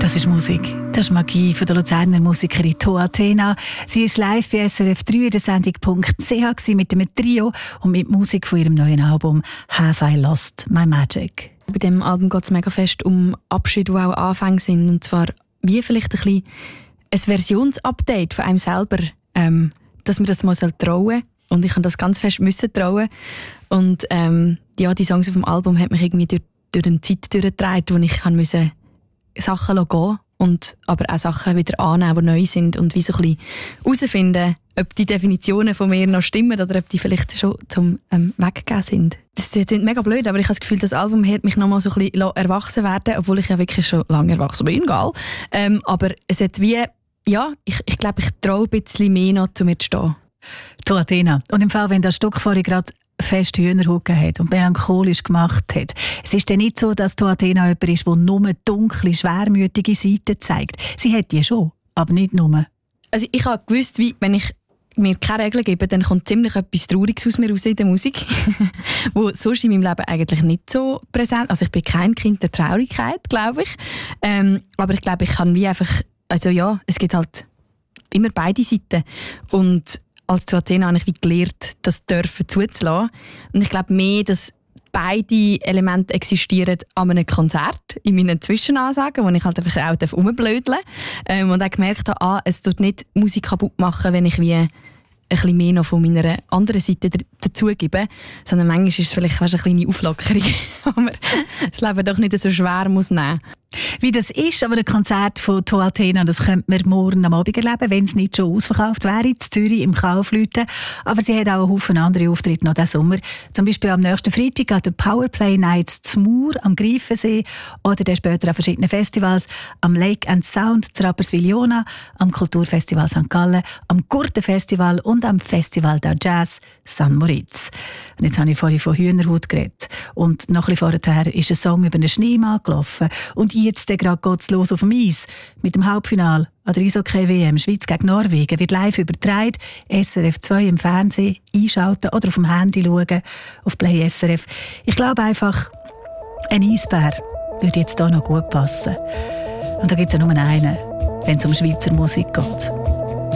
Das ist Musik. Das ist Magie von der Luzerner Musikerin Toa Tena. Sie war live bei SRF 3 in der Sendung .ch mit einem Trio und mit Musik von ihrem neuen Album «Have I Lost My Magic». Bei diesem Album geht es mega fest um Abschiede, die auch Anfänge sind. Und zwar wie vielleicht ein Versionsupdate von einem selber, dass man das mal trauen soll. Und ich habe das ganz fest trauen. Und die Songs auf dem Album haben mich irgendwie durch eine Zeit durchgetragen, wo ich musste Sachen gehen und aber auch Sachen wieder annehmen, die neu sind und wie so ein bisschen herausfinden, ob die Definitionen von mir noch stimmen oder ob die vielleicht schon zum Weggegeben sind. Das klingt mega blöd, aber ich habe das Gefühl, das Album hat mich noch mal so ein bisschen erwachsen werden, obwohl ich ja wirklich schon lange erwachsen bin, egal. Aber es hat wie, ja, ich glaube, ich traue ein bisschen mehr noch, zu mir zu stehen. Toa Tena. Und im Fall, wenn das Stück vorhin gerade fest Hühnerhaut hat und melancholisch gemacht hat. Es ist dann nicht so, dass Toa Tena jemand ist, der nur dunkle, schwermütige Seiten zeigt. Sie hat die schon, aber nicht nur. Also ich habe gewusst, wie, wenn ich mir keine Regeln gebe, dann kommt ziemlich etwas Trauriges aus mir raus in der Musik, wo sonst in meinem Leben eigentlich nicht so präsent. Also ich bin kein Kind der Traurigkeit, glaube ich. Aber ich glaube, ich kann wie einfach, also ja, es gibt halt immer beide Seiten. Und als Toa Tena habe ich wie gelernt, das dürfen zuzulassen. Und ich glaube mehr, dass beide Elemente existieren an einem Konzert, in meinen Zwischenansagen, wo ich halt einfach auch rumblödeln darf. Und auch gemerkt habe, es tut nicht Musik kaputt machen, wenn ich wie ein bisschen mehr noch von meiner anderen Seite dazugebe, sondern manchmal ist es vielleicht fast eine kleine Auflockerung, wo man das Leben doch nicht so schwer muss nehmen. Wie das ist, aber ein Konzert von Toa Tena, das könnte man morgen am Abend erleben, wenn es nicht schon ausverkauft wäre, in Zürich im Kaufleuten. Aber sie hat auch einen Haufen andere Auftritte noch diesen Sommer. Zum Beispiel am nächsten Freitag an den Powerplay Nights zu Mur am Greifensee oder dann später an verschiedenen Festivals, am Lake and Sound zu Rapperswil-Jona, am Kulturfestival St. Gallen, am Gurtenfestival und am Festival der Jazz St. Moritz. Und jetzt habe ich vorhin von Hühnerhaut geredet. Und noch ein bisschen vorher ist ein Song über einen Schneemann gelaufen. Und jetzt gerade geht's los auf dem Eis. Mit dem Halbfinale an der Eishockey-WM Schweiz gegen Norwegen wird live übertragen. SRF 2 im Fernsehen einschalten oder auf dem Handy schauen, auf Play SRF. Ich glaube einfach, ein Eisbär würde jetzt hier noch gut passen. Und da gibt es ja nur einen, wenn es um Schweizer Musik geht.